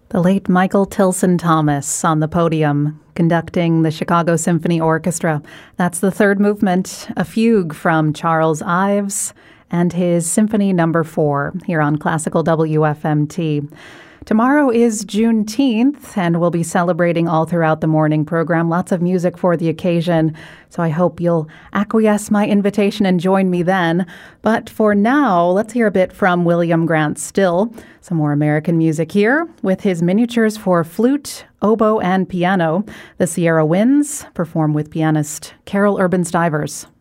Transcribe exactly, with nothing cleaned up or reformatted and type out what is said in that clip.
The late Michael Tilson Thomas on the podium, conducting the Chicago Symphony Orchestra. That's the third movement, a fugue from Charles Ives and his Symphony Number Four, here on Classical W F M T. Tomorrow is Juneteenth, and we'll be celebrating all throughout the morning program. Lots of music for the occasion, so I hope you'll acquiesce my invitation and join me then. But for now, let's hear a bit from William Grant Still. Some more American music here with his miniatures for flute, oboe, and piano. The Sierra Winds perform with pianist Carol Urban Stivers.